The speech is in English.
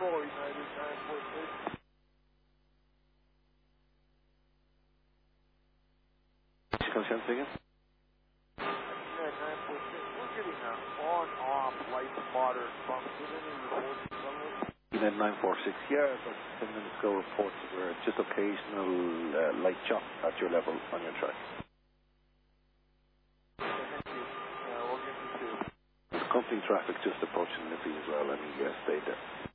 United 946. Consent again? United 946. We're getting an on-off light moderate bump. Did any reports from this? United 946. Yeah, about 10 minutes ago reports were just occasional light chop at your level on your track. Thank you. We'll get you too. Company traffic just approaching Nippy as well, and he stayed there.